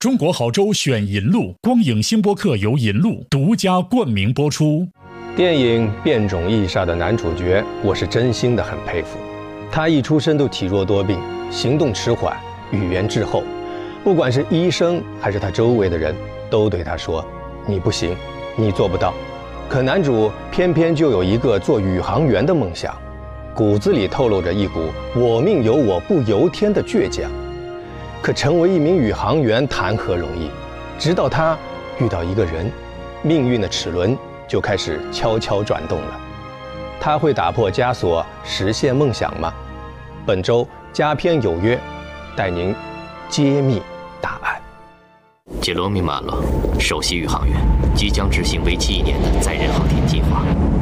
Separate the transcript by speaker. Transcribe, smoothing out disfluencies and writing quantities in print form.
Speaker 1: 中国好州选银路，光影星播客由银路独家冠名播出。
Speaker 2: 电影《变种异煞》的男主角，我是真心的很佩服。他一出生就体弱多病，行动迟缓，语言滞后，不管是医生还是他周围的人，都对他说：“你不行，你做不到。”可男主偏偏就有一个做宇航员的梦想，骨子里透露着一股“我命由我不由天”的倔强。可成为一名宇航员谈何容易？直到他遇到一个人，命运的齿轮就开始悄悄转动了。他会打破枷锁，实现梦想吗？本周佳片有约，带您揭秘答案。
Speaker 3: 杰罗米·马洛，首席宇航员，即将执行为期1年的载人航天计划。